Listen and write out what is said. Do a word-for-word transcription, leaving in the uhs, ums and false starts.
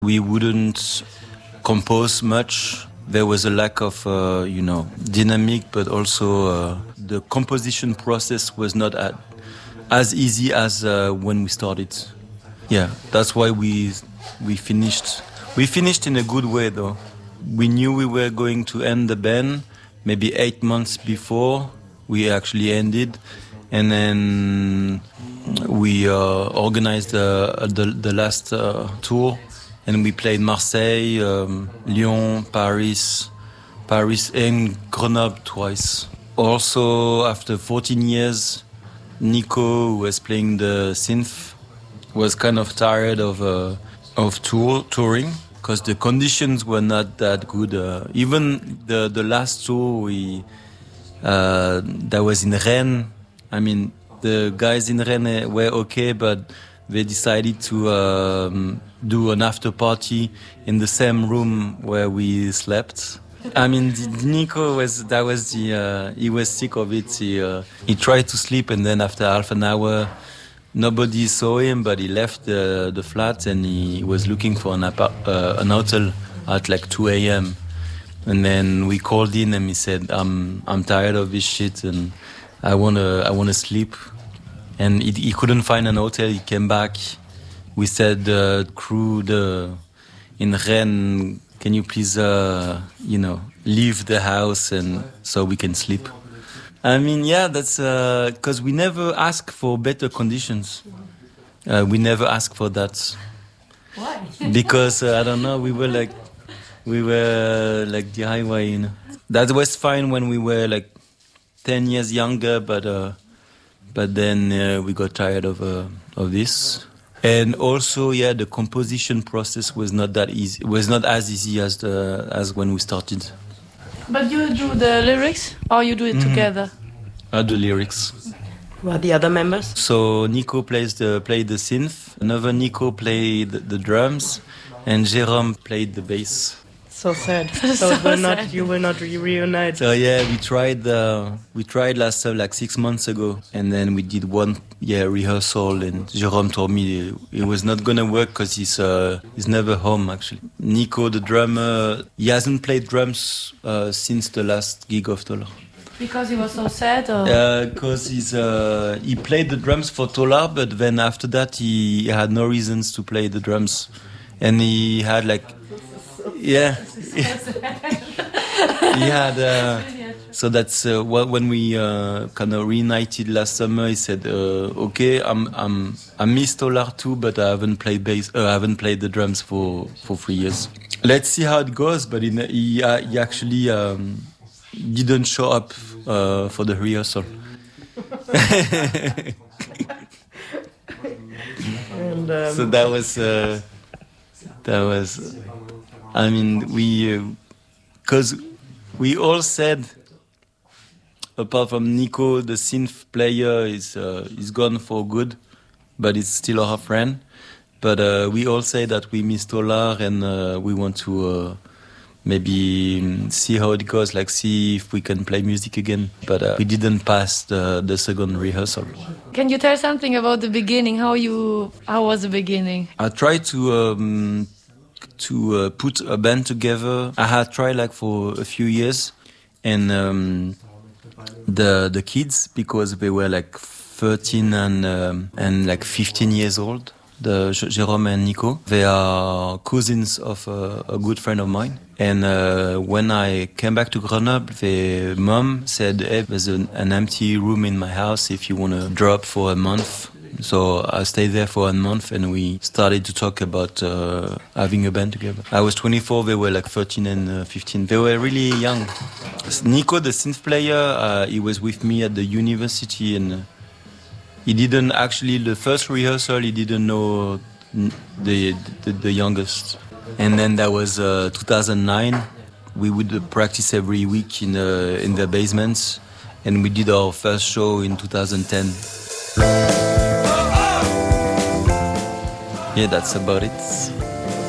We wouldn't compose much. There was a lack of, uh, you know, dynamic, but also uh, the composition process was not at, as easy as uh, when we started. Yeah, that's why we we finished. We finished in a good way, though. We knew we were going to end the band maybe eight months before we actually ended, and then we uh, organized uh, the the last uh, tour. And we played Marseille, um, Lyon, Paris, Paris and Grenoble twice. Also, after fourteen years, Nico, who was playing the synth, was kind of tired of uh, of tour touring because the conditions were not that good. Uh, even the the last tour we uh, that was in Rennes. I mean, the guys in Rennes were okay, but they decided to um, do an after party in the same room where we slept. I mean, Nico was, that was the, uh, he was sick of it. He, uh, he tried to sleep, and then after half an hour, nobody saw him, but he left the, the flat and he was looking for an, apart, uh, an hotel at like two a.m. And then we called in and he said, I'm, I'm tired of this shit and I wanna, I wanna sleep. And he, he couldn't find an hotel. He came back. We said, uh, crew the, in Rennes, can you please, uh, you know, leave the house and so we can sleep? I mean, yeah, that's because uh, we never ask for better conditions. Uh, we never ask for that. Why? Because uh, I don't know. We were like, we were like the highway. You know, that was fine when we were like ten years younger, but. Uh, But then uh, we got tired of uh, of this, and also yeah, the composition process was not that easy. Was not as easy as the as when we started. But you do the lyrics, or you do it mm-hmm. together? I do lyrics. Who are the other members? So Nico plays the played the synth. Another Nico played the drums, and Jérôme played the bass. So sad. So, so it will sad. not. You will not re- reunite. So yeah, we tried. Uh, we tried last uh, like six months ago, and then we did one yeah rehearsal. And Jérôme told me it was not gonna work because he's uh, he's never home actually. Nico, the drummer, he hasn't played drums uh, since the last gig of Tolar. Because he was so sad, or because uh, he's uh, he played the drums for Tolar, but then after that he had no reasons to play the drums, and he had like. Yeah, he had. Uh, so that's uh, when we uh, kind of reunited last summer. He said, uh, "Okay, I'm I'm I miss Tolar too, but I haven't played bass. Uh, I haven't played the drums for, for three years. Let's see how it goes." But in, he uh, he actually um, didn't show up uh, for the rehearsal. and, um, so that was uh, that was. I mean, we, because uh, we all said, apart from Nico, the synth player is uh, is gone for good, but it's still our friend. But uh, we all say that we miss Tolar and uh, we want to uh, maybe see how it goes, like see if we can play music again. But uh, we didn't pass the, the second rehearsal. Can you tell something about the beginning? How you how was the beginning? I tried to. Um, to uh, put a band together. I had tried like for a few years, and um, the the kids, because they were like thirteen and um, and like fifteen years old, the Jérôme and Nico, they are cousins of a, a good friend of mine. And uh, when I came back to Grenoble, the mom said, "Hey, there's an, an empty room in my house if you want to drop for a month." So I stayed there for a month and we started to talk about uh, having a band together. I was twenty-four, they were like thirteen and uh, fifteen. They were really young. Nico, the synth player, uh, he was with me at the university and uh, he didn't actually, the first rehearsal, he didn't know the, the, the youngest. And then that was uh, two thousand nine. We would practice every week in, uh, in the basements and we did our first show in two thousand ten. Yeah, that's about it.